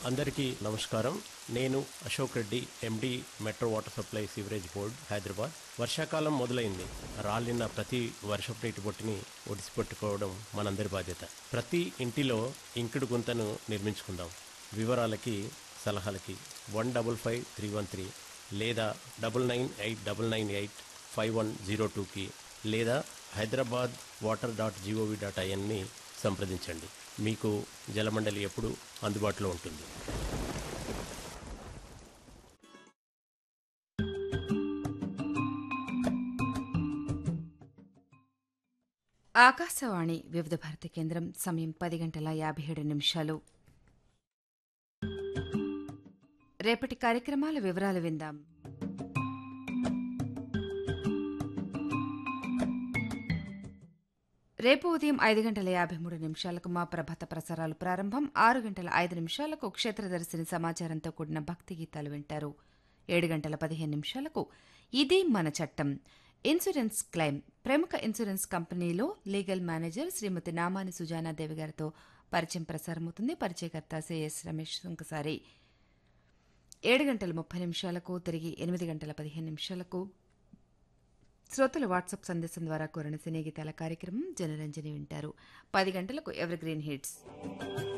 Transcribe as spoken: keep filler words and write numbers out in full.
అందరికీ నమస్కారం. నేను అశోక్ రెడ్డి, ఎండి, metro water supply sewerage board, Hyderabad. వర్షాకాలం మొదలైంది. రాలిన ప్రతి వర్షపు నీటి బొట్టుని ఒడిసిపెట్టుకోవడం మనందరి బాధ్యత. ప్రతి ఇంటిలో ఇంకుడు గుంతను నిర్మించుకుందాం. వివరాలకి, సలహాలకి one double five three one three లేదా double nine eight double nine eight five one zero టూకి లేదా Hyderabad water dot GOV dot ఐఎన్ని సంప్రదించండి. మీకు జలమండలి ఎప్పుడు అందుబాటులో ఉంటుంది. ఆకాశవాణి వివిధ భారతి కేంద్రం. సమయం పది గంటల యాభై ఏడు నిమిషాలు. రేపటి కార్యక్రమాల వివరాలు విందాం. రేపు ఉదయం ఐదు గంటల యాభై మూడు నిమిషాలకు మా ప్రభాత ప్రసారాలు ప్రారంభం. ఆరు గంటల ఐదు నిమిషాలకు క్షేత్రదర్శిని సమాచారంతో కూడిన భక్తి గీతాలు వింటారు. ఏడు గంటల పదిహేను నిమిషాలకు ఇది మన చట్టం, ఇన్సూరెన్స్ క్లెయిమ్, ప్రముఖ ఇన్సూరెన్స్ కంపెనీలో లీగల్ మేనేజర్ శ్రీమతి నామాని సుజానాదేవి గారితో పరిచయం ప్రసారమవుతుంది. పరిచయకర్త సిఎస్ రమేష్ సుంకసారి. ఏడు గంటల ముప్పై నిమిషాలకు తిరిగి ఎనిమిది గంటల పదిహేను నిమిషాలకు శ్రోతల వాట్సాప్ సందేశం ద్వారా కోరిన సినీ గీతాల కార్యక్రమం జనరంజని వింటారు. పది గంటలకు ఎవర్ గ్రీన్ హిట్స్.